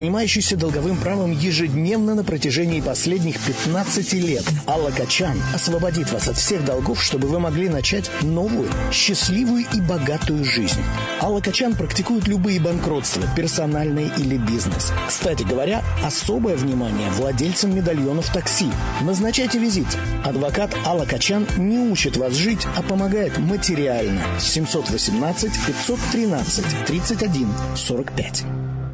занимающийся долговым правом ежедневно на протяжении последних 15 лет. Алла Качан освободит вас от всех долгов, чтобы вы могли начать новую, счастливую и богатую жизнь. Алла Качан практикует любые банкротства, персональные или бизнес. Кстати говоря, особое внимание владельцам медальонов такси. Назначайте визит. Адвокат Алла Качан не учит вас жить, а помогает материально. 718 513 31 45.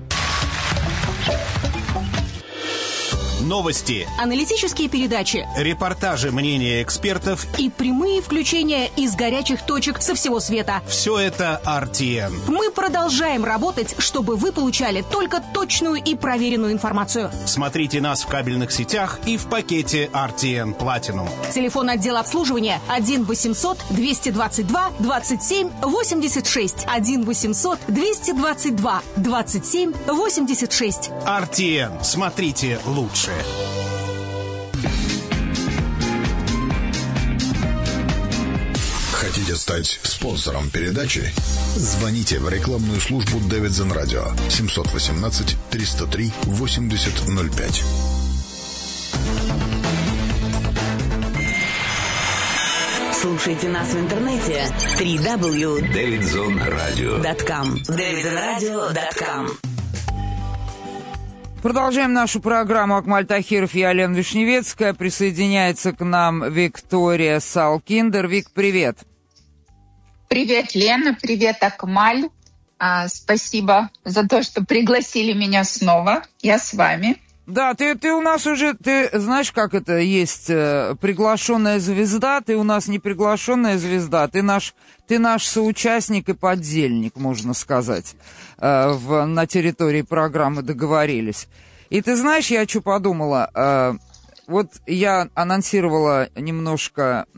Новости, аналитические передачи, репортажи, мнения экспертов и прямые включения из горячих точек со всего света. Все это RTN. Мы продолжаем работать, чтобы вы получали только точную и проверенную информацию. Смотрите нас в кабельных сетях и в пакете RTN Platinum. Телефон отдела обслуживания 1 800 222 27 86. 1 800 222 27 86. RTN. Смотрите лучше. Хотите стать спонсором передачи? Звоните в рекламную службу Davidson Radio 718 303 8005. Слушайте нас в интернете www.davidsonradio.com. davidsonradio.com. Продолжаем нашу программу. Акмаль Тахиров и Алена Вишневецкая. Присоединяется к нам Виктория Салкиндер. Вик, привет. Привет, Лена. Привет, Акмаль. Спасибо за то, что пригласили меня снова. Я с вами. Да, ты у нас уже, ты знаешь, как это есть приглашенная звезда, ты у нас не приглашенная звезда, ты наш соучастник и поддельник, можно сказать, на территории программы договорились. И ты знаешь, я что подумала, вот я анонсировала немножко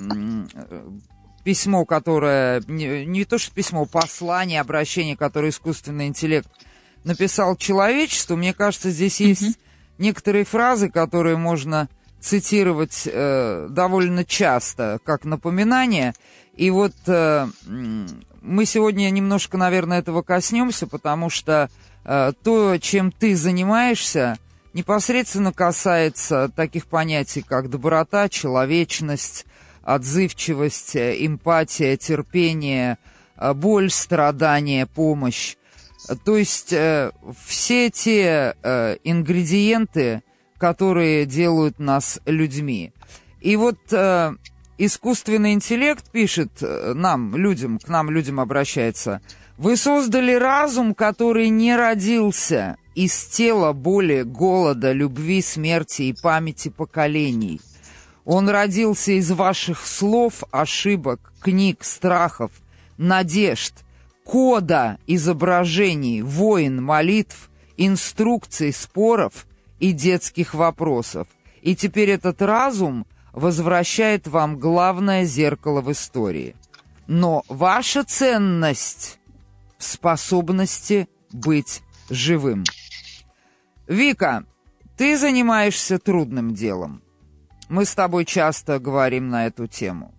письмо, которое, не то что письмо, послание, обращение, которое искусственный интеллект написал человечеству. Мне кажется, здесь есть некоторые фразы, которые можно цитировать довольно часто, как напоминание. И вот мы сегодня немножко, наверное, этого коснемся, потому что то, чем ты занимаешься, непосредственно касается таких понятий, как доброта, человечность, отзывчивость, эмпатия, терпение, боль, страдание, помощь. То есть все те ингредиенты, которые делают нас людьми. И вот искусственный интеллект пишет нам, людям, к нам, людям обращается: «Вы создали разум, который не родился из тела боли, голода, любви, смерти и памяти поколений. Он родился из ваших слов, ошибок, книг, страхов, надежд, кода изображений, войн, молитв, инструкций, споров и детских вопросов. И теперь этот разум возвращает вам главное зеркало в истории. Но ваша ценность в способности быть живым». Вика, ты занимаешься трудным делом. Мы с тобой часто говорим на эту тему.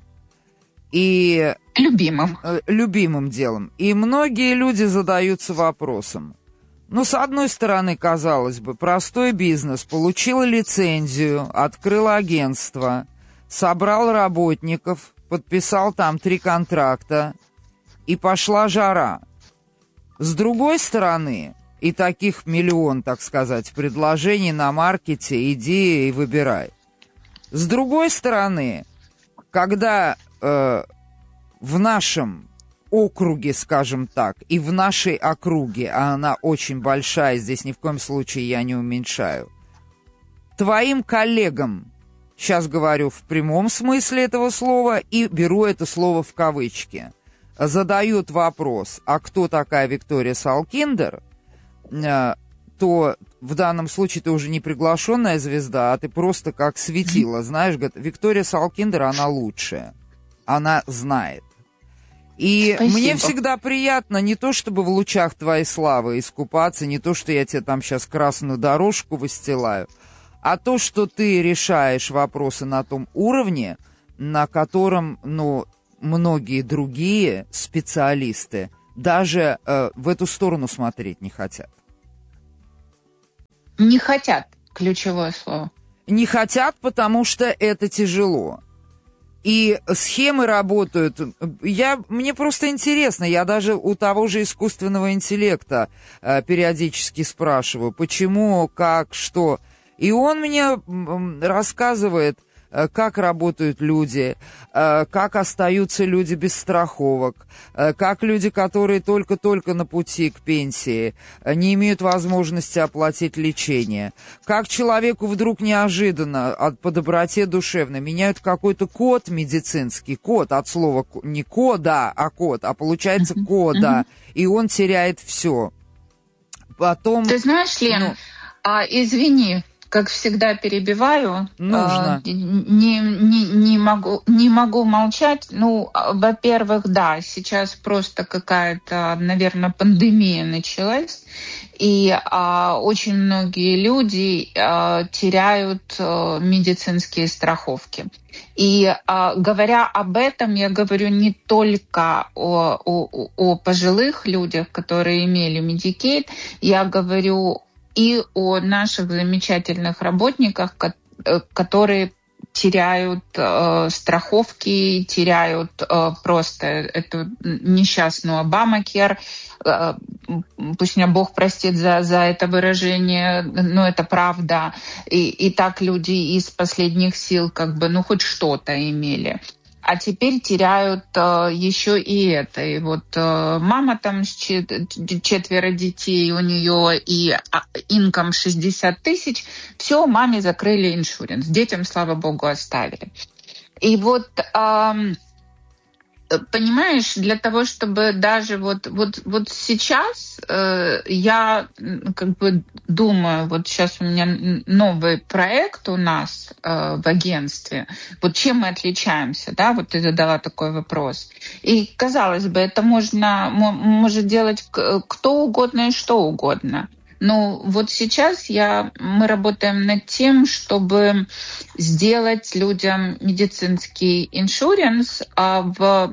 И любимым делом. И многие люди задаются вопросом. Ну, с одной стороны, казалось бы, простой бизнес. Получил лицензию, открыл агентство, собрал работников, подписал там 3 контракта, и пошла жара. С другой стороны, и таких миллион, так сказать, предложений на маркете, иди и выбирай. С другой стороны, когда в нашем округе, скажем так, и в нашей округе, а она очень большая, здесь ни в коем случае я не уменьшаю, твоим коллегам, сейчас говорю в прямом смысле этого слова и беру это слово в кавычки, задают вопрос: а кто такая Виктория Салкиндер, то в данном случае ты уже не приглашенная звезда, а ты просто как светило, знаешь, говорит, Виктория Салкиндер, она лучшая, она знает. И Спасибо. Мне всегда приятно не то, чтобы в лучах твоей славы искупаться, не то, что я тебе там сейчас красную дорожку выстилаю, а то, что ты решаешь вопросы на том уровне, на котором, многие другие специалисты даже в эту сторону смотреть не хотят. Не хотят, ключевое слово. Не хотят, потому что это тяжело. И схемы работают. Мне просто интересно, я даже у того же искусственного интеллекта периодически спрашиваю, почему, как, что. И он мне рассказывает, как работают люди, как остаются люди без страховок, как люди, которые только-только на пути к пенсии, не имеют возможности оплатить лечение, как человеку вдруг неожиданно по доброте душевной меняют какой-то код медицинский, код от слова не кода, а код, а получается кода, и он теряет все. Потом... Ты знаешь, Лен, извини, как всегда перебиваю. Нужно. Не могу молчать. Ну, во-первых, да, сейчас просто какая-то, наверное, пандемия началась, и очень многие люди теряют медицинские страховки. И говоря об этом, я говорю не только о пожилых людях, которые имели Medicaid, я говорю и о наших замечательных работниках, которые теряют страховки, теряют просто эту несчастную Obamacare. Пусть меня Бог простит за это выражение, но это правда. И так люди из последних сил хоть что-то имели. А теперь теряют еще и это. И вот мама там 4 детей, у нее и инком 60 тысяч. Все, маме закрыли иншуренс. Детям, слава богу, оставили. И вот... Понимаешь, для того, чтобы даже вот сейчас я думаю, вот сейчас у меня новый проект у нас в агентстве, вот чем мы отличаемся, да, вот ты задала такой вопрос. И, казалось бы, это может делать кто угодно и что угодно. Но вот сейчас мы работаем над тем, чтобы сделать людям медицинский иншуренс в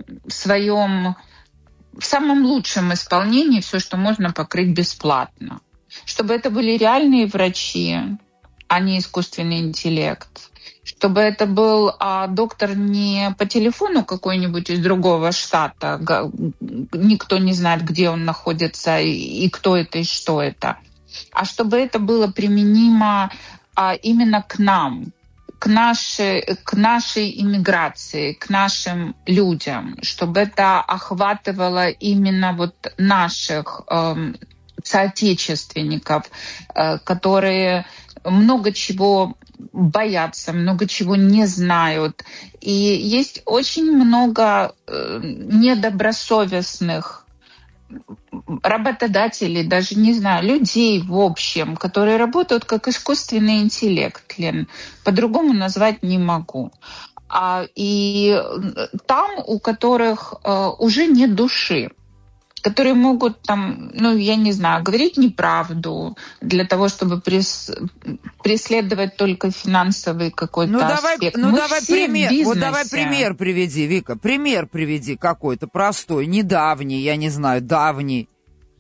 самом лучшем исполнении, все, что можно покрыть бесплатно. Чтобы это были реальные врачи, а не искусственный интеллект. Чтобы это был доктор не по телефону какой-нибудь из другого штата, никто не знает, где он находится и кто это и что это. А чтобы это было применимо именно к нам, к нашей иммиграции, к нашим людям, чтобы это охватывало именно вот наших соотечественников, которые много чего боятся, много чего не знают. И есть очень много недобросовестных работодателей, даже не знаю, людей в общем, которые работают как искусственный интеллект, Лен. По-другому назвать не могу. И там, у которых уже нет души, которые могут там, я не знаю, говорить неправду для того, чтобы преследовать только финансовый какой-то аспект. Давай пример приведи, Вика. Пример приведи какой-то простой, недавний, я не знаю, давний.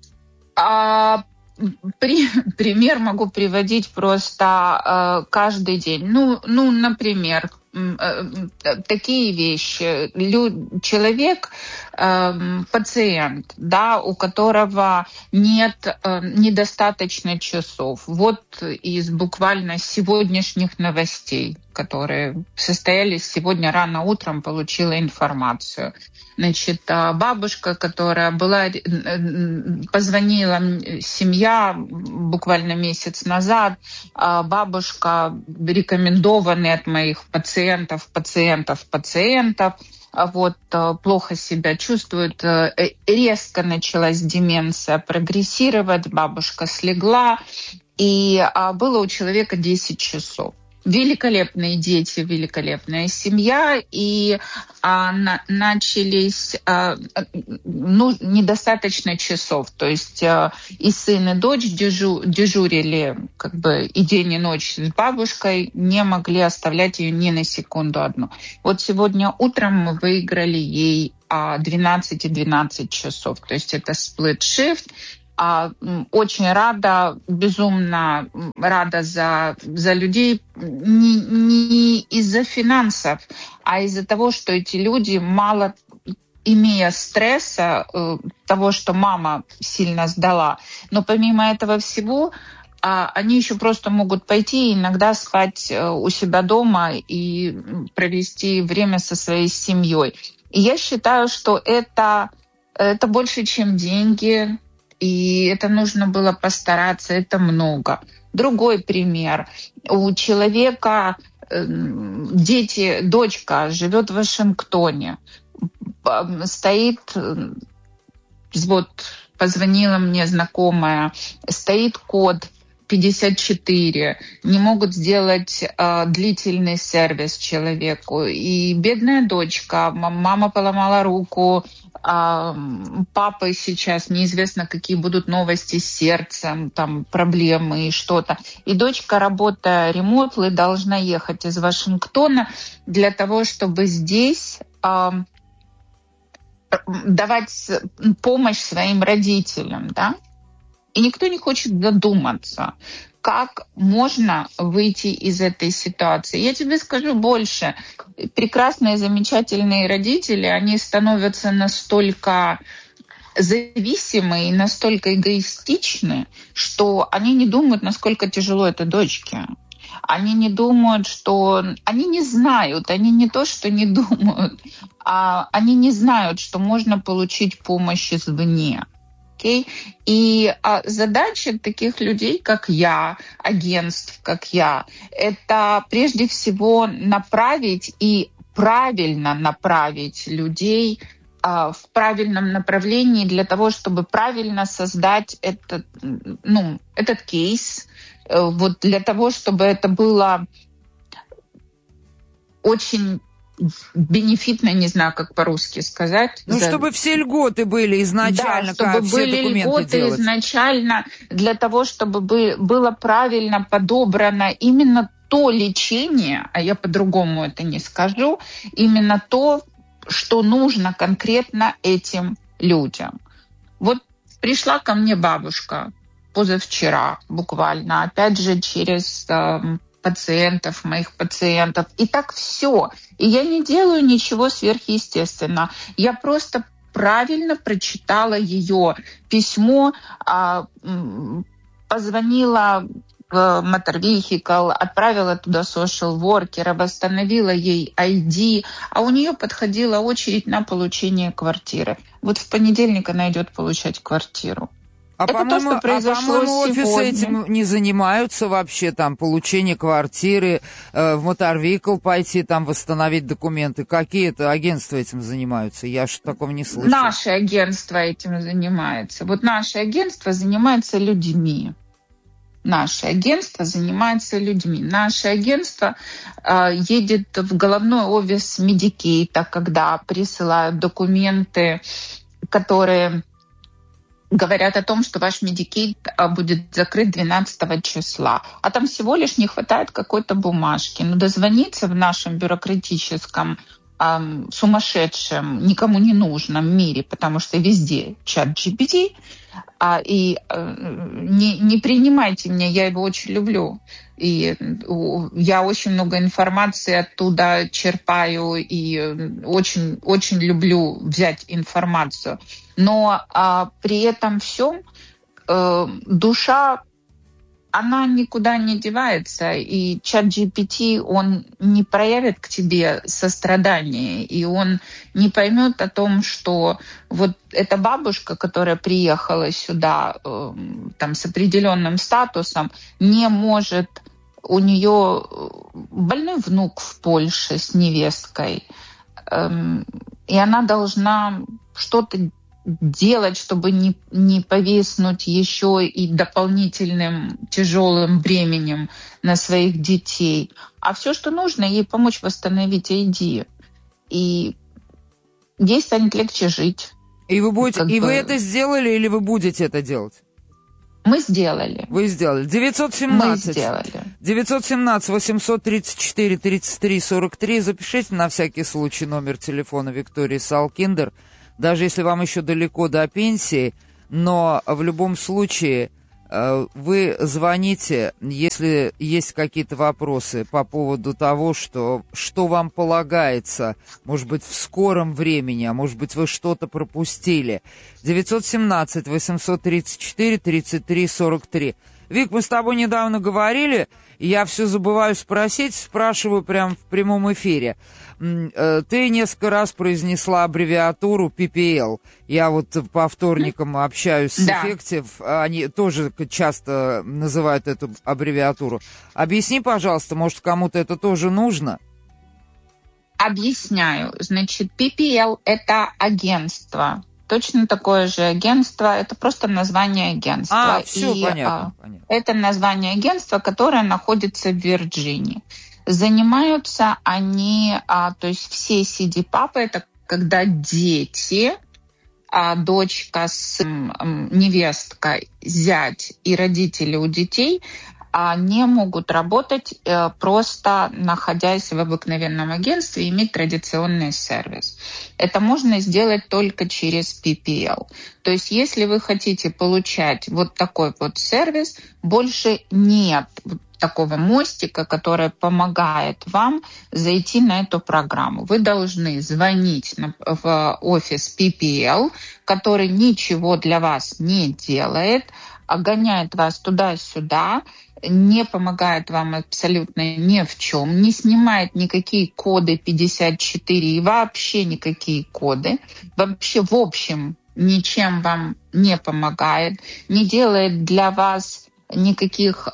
Пример могу приводить просто каждый день. Например, такие вещи. Человек, пациент, да, у которого нет недостаточно часов. Вот из буквально сегодняшних новостей, которые состоялись сегодня рано утром, получила информацию. Значит, бабушка, которая позвонила семья буквально месяц назад, бабушка, рекомендованная от моих пациентов, плохо себя чувствует, резко началась деменция прогрессировать, бабушка слегла, и было у человека 10 часов. Великолепные дети, великолепная семья, и начались недостаточно часов. То есть и сын, и дочь дежурили и день, и ночь с бабушкой, не могли оставлять ее ни на секунду одну. Вот сегодня утром мы выиграли ей 12 и 12 часов. То есть это split shift. очень рада, безумно рада за людей не из-за финансов, а из-за того, что эти люди, мало имея стресса, того, что мама сильно сдала, но помимо этого всего, они еще просто могут пойти иногда спать у себя дома и провести время со своей семьей. И я считаю, что это больше, чем деньги, и это нужно было постараться, это много. Другой пример. У человека дочка живет в Вашингтоне, стоит, вот позвонила мне знакомая, стоит код 54, не могут сделать длительный сервис человеку. И бедная дочка, мама поломала руку, папы сейчас неизвестно, какие будут новости с сердцем, там проблемы и что-то. И дочка, работая ремонтли, должна ехать из Вашингтона для того, чтобы здесь давать помощь своим родителям, да? И никто не хочет задуматься, как можно выйти из этой ситуации. Я тебе скажу больше. Прекрасные, замечательные родители, они становятся настолько зависимы и настолько эгоистичны, что они не думают, насколько тяжело это дочке. Они не думают, что... Они не знают, они не то, что не думают, а они не знают, что можно получить помощь извне. Okay? И задача таких людей, как я, агентств, как я, это прежде всего направить и правильно направить людей в правильном направлении для того, чтобы правильно создать этот кейс, вот для того, чтобы это было очень бенефитно, не знаю, как по-русски сказать. Чтобы все льготы были изначально, да, чтобы все были льготы делать. Изначально для того, чтобы было правильно подобрано именно то лечение, а я по-другому это не скажу, именно то, что нужно конкретно этим людям. Вот пришла ко мне бабушка позавчера буквально, опять же через моих пациентов. И так все. И я не делаю ничего сверхъестественного. Я просто правильно прочитала ее письмо, позвонила в Motor Vehicle, отправила туда social worker, восстановила ей ID, а у нее подходила очередь на получение квартиры. Вот в понедельник она идет получать квартиру. По-моему, офисы этим не занимаются вообще, там, получение квартиры, в Motor Vehicle пойти, там, восстановить документы. Какие-то агентства этим занимаются? Я же такого не слышала. Наше агентство этим занимается. Вот наше агентство занимается людьми. Наше агентство едет в головной офис Медикейта, когда присылают документы, которые говорят о том, что ваш Medicaid будет закрыт 12 числа. А там всего лишь не хватает какой-то бумажки. Но дозвониться в нашем бюрократическом, сумасшедшем, никому не нужном мире, потому что везде чат GPT, не принимайте меня, я его очень люблю. И я очень много информации оттуда черпаю и очень, очень люблю взять информацию. Но при этом всем душа, она никуда не девается, и чат GPT, он не проявит к тебе сострадание, и он не поймет о том, что вот эта бабушка, которая приехала сюда там, с определенным статусом, не может, у нее больной внук в Польше с невесткой, и она должна что-то делать, чтобы не повиснуть еще и дополнительным тяжелым бременем на своих детей. А все, что нужно, ей помочь восстановить ID. И ей станет легче жить. И вы это сделали или вы будете это делать? Мы сделали. Вы сделали. 917-834-33-43. Запишите на всякий случай номер телефона Виктории Салкиндер. Даже если вам еще далеко до пенсии, но в любом случае вы звоните, если есть какие-то вопросы по поводу того, что вам полагается, может быть, в скором времени, а может быть, вы что-то пропустили. 917-834-33-43. Вик, мы с тобой недавно говорили, и я все забываю спросить, спрашиваю прямо в прямом эфире. Ты несколько раз произнесла аббревиатуру PPL. Я вот по вторникам общаюсь с Effective, они тоже часто называют эту аббревиатуру. Объясни, пожалуйста, может, кому-то это тоже нужно? Объясняю. Значит, PPL – это агентство. Точно такое же агентство, это просто название агентства. Все, понятно. Это название агентства, которое находится в Вирджинии. Занимаются они, то есть все CD-папы, это когда дети, дочка с невесткой, зять и родители у детей не могут работать, просто находясь в обыкновенном агентстве, и иметь традиционный сервис. Это можно сделать только через PPL. То есть если вы хотите получать вот такой вот сервис, больше нет такого мостика, который помогает вам зайти на эту программу. Вы должны звонить в офис PPL, который ничего для вас не делает, гоняет вас туда-сюда, не помогает вам абсолютно ни в чем, не снимает никакие коды 54 и вообще никакие коды. Вообще, в общем, ничем вам не помогает, не делает для вас никаких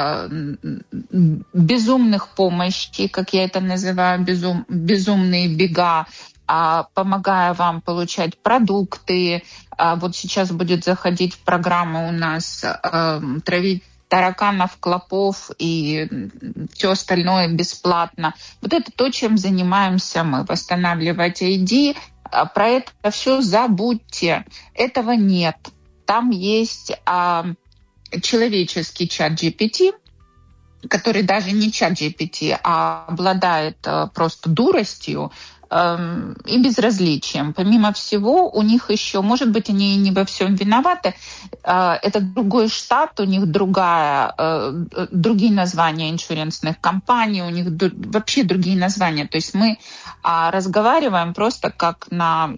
безумных помощей, как я это называю, безумные бега, помогая вам получать продукты. Вот сейчас будет заходить в программу у нас травить тараканов, клопов и все остальное бесплатно. Вот это то, чем занимаемся мы. Восстанавливать ID. Про это все забудьте. Этого нет. Там есть человеческий чат GPT, который даже не чат GPT, а обладает просто дуростью и безразличием. Помимо всего, у них еще, может быть, они не во всем виноваты, это другой штат, у них другие названия иншуренсных компаний, у них вообще другие названия. То есть мы разговариваем просто как в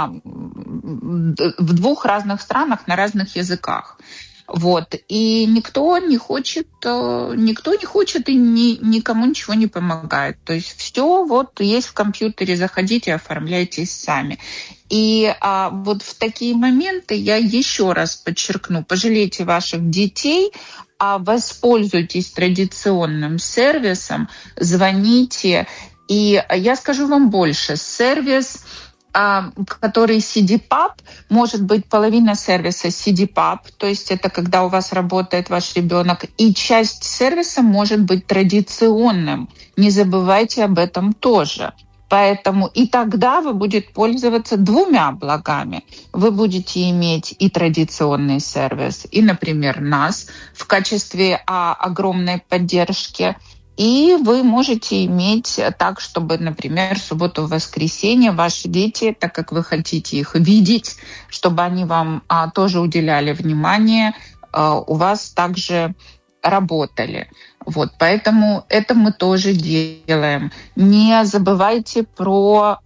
двух разных странах на разных языках. Вот. И никто не хочет и никому ничего не помогает. То есть все вот есть в компьютере, заходите, оформляйтесь сами. И вот в такие моменты я еще раз подчеркну, пожалейте ваших детей, воспользуйтесь традиционным сервисом, звоните. И я скажу вам больше, сервис, который CD-пап, может быть половина сервиса CD-пап, то есть это когда у вас работает ваш ребенок, и часть сервиса может быть традиционным. Не забывайте об этом тоже. Поэтому и тогда вы будете пользоваться двумя благами. Вы будете иметь и традиционный сервис, и, например, нас в качестве огромной поддержки. И вы можете иметь так, чтобы, например, в субботу, в воскресенье ваши дети, так как вы хотите их видеть, чтобы они вам тоже уделяли внимание, у вас также работали. Вот, поэтому это мы тоже делаем. Не забывайте про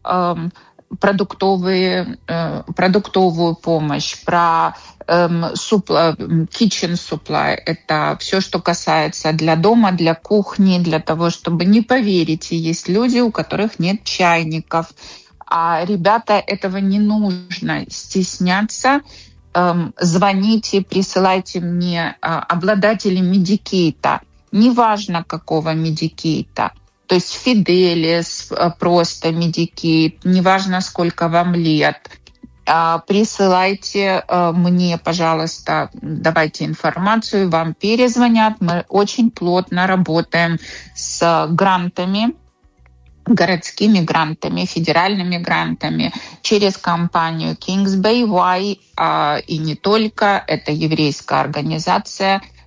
продуктовую помощь, про kitchen supply. Это все, что касается для дома, для кухни, для того, чтобы, не поверите, есть люди, у которых нет чайников. А ребята, этого не нужно стесняться. Звоните, присылайте мне обладателей медикейта. Неважно, какого медикейта. То есть Фиделис, просто медикейт, неважно, сколько вам лет. Присылайте мне, пожалуйста, давайте информацию, вам перезвонят. Мы очень плотно работаем с грантами, городскими грантами, федеральными грантами через компанию Kings Bay Y, и не только. Это еврейская организация,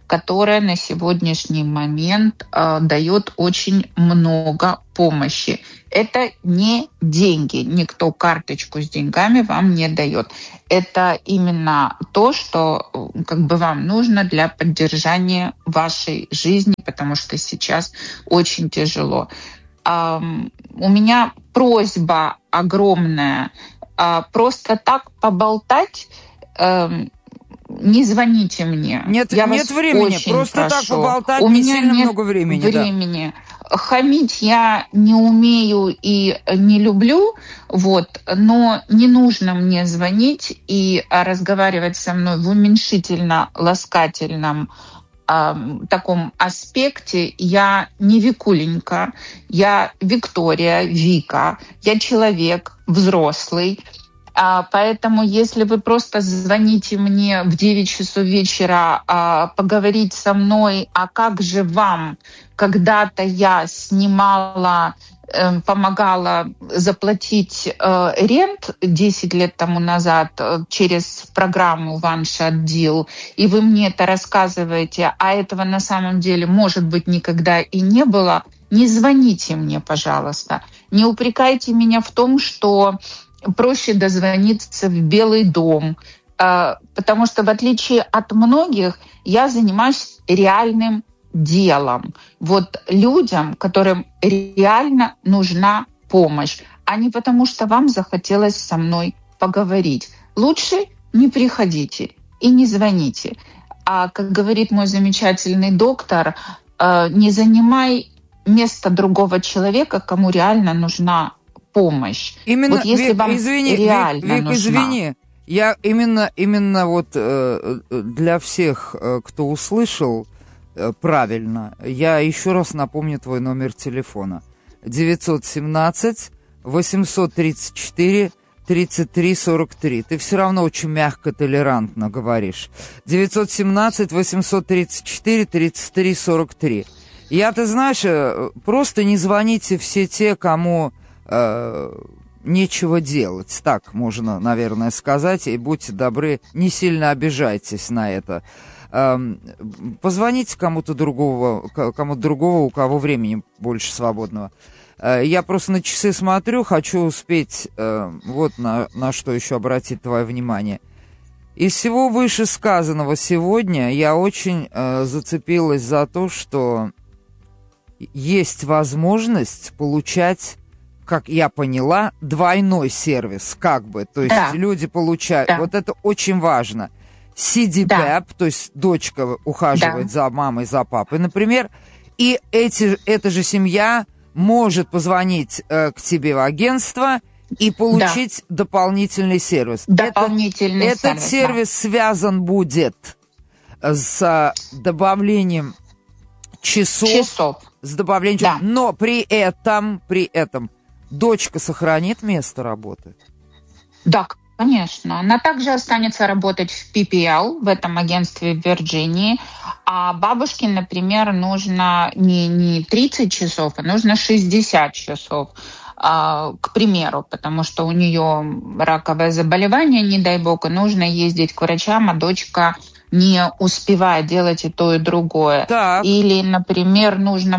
которая на сегодняшний момент дает очень много помощи. Это не деньги, никто карточку с деньгами вам не дает. Это именно то, что вам нужно для поддержания вашей жизни, потому что сейчас очень тяжело. У меня просьба огромная, просто так поболтать. Не звоните мне. Нет времени, просто прошу. Так поболтать У не меня сильно нет много времени. Да. Хамить я не умею и не люблю, но не нужно мне звонить и разговаривать со мной в уменьшительно-ласкательном таком аспекте. Я не Викуленька, я Виктория, Вика, я человек взрослый. Поэтому, если вы просто звоните мне в 9 часов вечера поговорить со мной, а как же вам, когда-то я снимала, помогала заплатить рент 10 лет тому назад через программу One Shot Deal, и вы мне это рассказываете, а этого на самом деле, может быть, никогда и не было, не звоните мне, пожалуйста. Не упрекайте меня в том, что проще дозвониться в Белый дом, потому что, в отличие от многих, я занимаюсь реальным делом. Людям, которым реально нужна помощь, а не потому, что вам захотелось со мной поговорить. Лучше не приходите и не звоните. А, как говорит мой замечательный доктор, не занимай место другого человека, кому реально нужна помощь. Именно, если вам реально нужна. Извини, я именно для всех, кто услышал правильно, я еще раз напомню твой номер телефона. 917-834-33-43. Ты все равно очень мягко, толерантно говоришь. 917-834-33-43. Ты знаешь, просто не звоните все те, кому нечего делать. Так можно, наверное, сказать. И будьте добры, не сильно обижайтесь на это. Позвоните кому-то другого, у кого времени больше свободного. Я просто на часы смотрю, хочу успеть на что еще обратить твое внимание. Из всего вышесказанного сегодня я очень зацепилась за то, что есть возможность получать, как я поняла, двойной сервис, То есть люди получают... Да. Это очень важно. CDPAP, то есть дочка ухаживает за мамой, за папой, например, и эта же семья может позвонить к тебе в агентство и получить дополнительный сервис. Этот сервис связан будет с добавлением часов. С добавлением часов. Но при этом дочка сохранит место работы? Да, конечно. Она также останется работать в PPL, в этом агентстве в Вирджинии. А бабушке, например, нужно не 30 часов, а нужно 60 часов, к примеру, потому что у нее раковое заболевание, не дай бог, и нужно ездить к врачам, а дочка не успевает делать и то, и другое. Так. Или, например,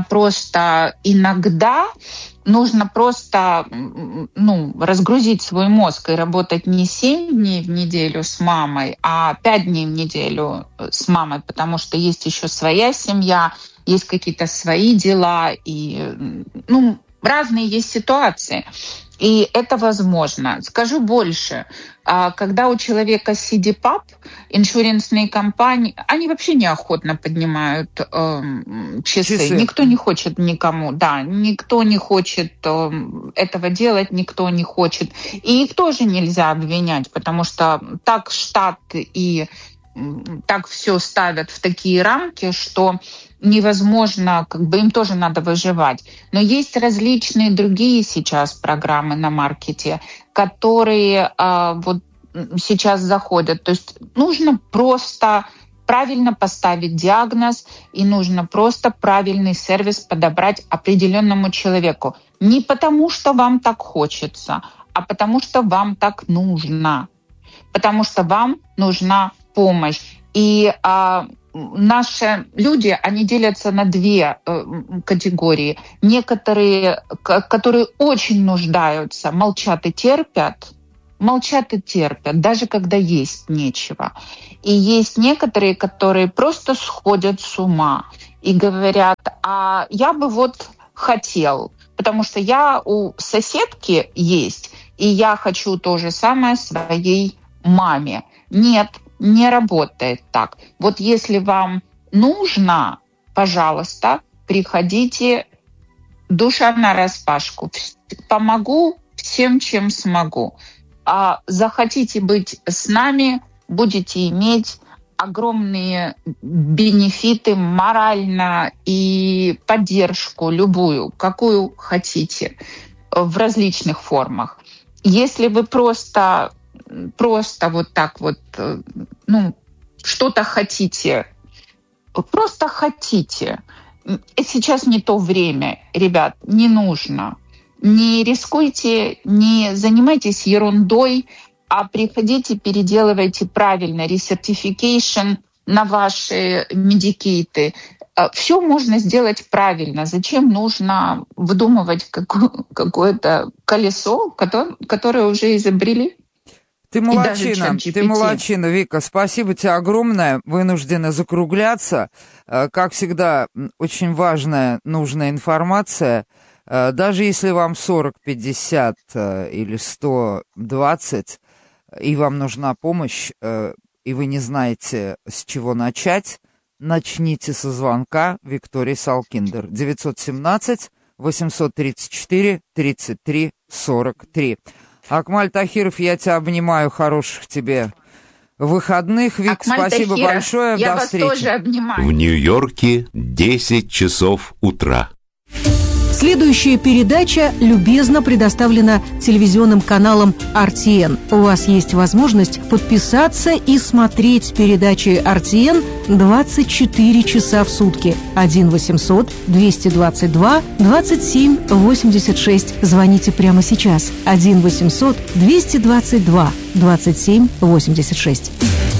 иногда нужно разгрузить свой мозг и работать не 7 дней в неделю с мамой, а 5 дней в неделю с мамой, потому что есть еще своя семья, есть какие-то свои дела, и разные есть ситуации. И это возможно. Скажу больше. Когда у человека CDPAP, иншуренсные компании, они вообще неохотно поднимают часы. Никто не хочет никому. Да, никто не хочет этого делать, никто не хочет. И их тоже нельзя обвинять, потому что так штат и так все ставят в такие рамки, что невозможно, им тоже надо выживать. Но есть различные другие сейчас программы на маркете, которые сейчас заходят. То есть нужно просто правильно поставить диагноз, и нужно просто правильный сервис подобрать определенному человеку. Не потому, что вам так хочется, а потому, что вам так нужно. Потому что вам нужна помощь. И наши люди, они делятся на две категории. Некоторые, которые очень нуждаются, молчат и терпят, даже когда есть нечего. И есть некоторые, которые просто сходят с ума и говорят, а я бы вот хотел, потому что я у соседки есть, и я хочу то же самое своей маме. Нет, не работает так. Вот если вам нужно, пожалуйста, приходите, душа нараспашку. Помогу всем, чем смогу. А захотите быть с нами, будете иметь огромные бенефиты морально и поддержку любую, какую хотите, в различных формах. Если вы просто вот так вот, что-то хотите, просто хотите. Сейчас не то время, ребят, не нужно. Не рискуйте, не занимайтесь ерундой, а приходите, переделывайте правильно ресертификейшн на ваши медикейты. Все можно сделать правильно. Зачем нужно выдумывать какое-то колесо, которое уже изобрели? Ты молодчина, Вика. Спасибо тебе огромное. Вынуждена закругляться. Как всегда, очень важная, нужная информация. Даже если вам 40, 50 или 120, и вам нужна помощь, и вы не знаете, с чего начать, начните со звонка Виктории Салкиндер. 917-834-33-43. Акмаль Тахиров, я тебя обнимаю. Хороших тебе выходных. Вик, спасибо большое. До встречи. Я вас тоже обнимаю. В Нью-Йорке 10 часов утра. Следующая передача любезно предоставлена телевизионным каналом RTN. У вас есть возможность подписаться и смотреть передачи RTN 24 часа в сутки. 1-800-222-27-86. Звоните прямо сейчас. 1-800-222-27-86.